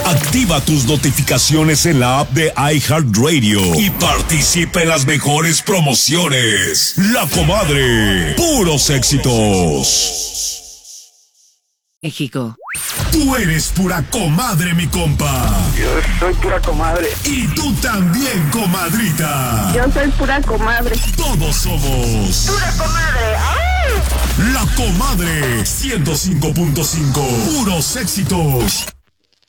Activa tus notificaciones en la app de iHeartRadio y participa en las mejores promociones. La Comadre, puros éxitos. México. Tú eres pura comadre, mi compa. Yo soy pura comadre. Y tú también, comadrita. Yo soy pura comadre. Todos somos ¡Pura comadre! ¡Ay! La Comadre 105.5. Puros éxitos.